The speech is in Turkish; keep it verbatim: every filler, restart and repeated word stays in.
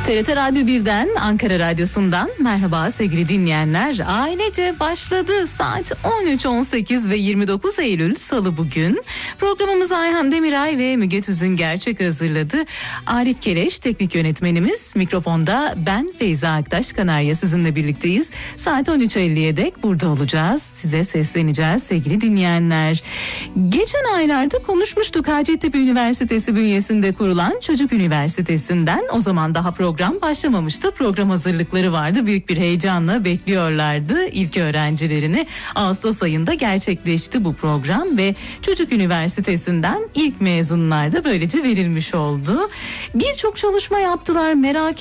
T R T Radyo birden, Ankara Radyosu'ndan merhaba sevgili dinleyenler. Ailece başladı. Saat on üç on sekiz ve yirmi dokuz Eylül Salı bugün. Programımızı Ayhan Demiray ve Müge Tüzün Gerçek hazırladı. Arif Keleş teknik yönetmenimiz. Mikrofonda ben Feyza Aktaş Kanarya sizinle birlikteyiz. Saat on üç elliye dek burada olacağız. Size sesleneceğiz sevgili dinleyenler. Geçen aylarda konuşmuştuk Hacettepe Üniversitesi bünyesinde kurulan Çocuk Üniversitesi'nden. O zaman daha program başlamamıştı. Program hazırlıkları vardı. Büyük bir heyecanla bekliyorlardı ilk öğrencilerini. Ağustos ayında gerçekleşti bu program ve Çocuk Üniversitesi'nden ilk mezunlar da böylece verilmiş oldu. Birçok çalışma yaptılar. Merak